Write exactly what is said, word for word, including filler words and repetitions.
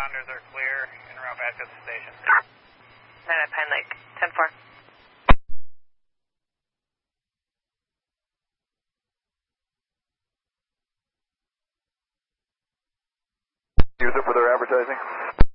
Responders are clear en route back to the station. nine at Pine Lake, ten four. Use it for their advertising.